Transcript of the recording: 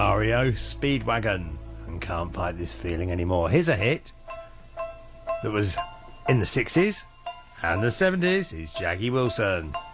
REO Speedwagon and Can't Fight This Feeling Anymore. Here's a hit that was in the 60s and the 70s. It's Jackie Wilson.